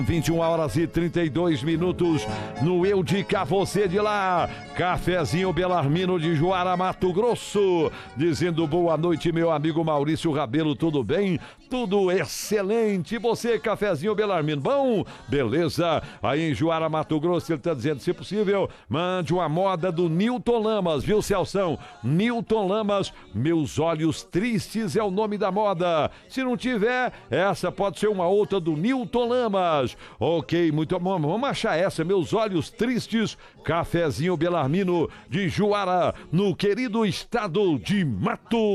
21h32 no Eu de Cá, você de lá. Cafezinho Belarmino de Juara, Mato Grosso, dizendo boa noite, meu amigo Maurício Rabelo, tudo bem? Tudo excelente. Você, Cafezinho Belarmino, bom? Beleza? Aí em Juara, Mato Grosso, ele tá dizendo, se possível, mande uma moda do Newton Lamas, viu, Celção? Newton Lamas, Meus Olhos Tristes é o nome da moda. Se não tiver, essa pode ser uma outra do Newton Lamas. Ok, muito bom, vamos achar essa, Meus Olhos Tristes, Cafezinho Belarmino de Juara, no querido estado de Mato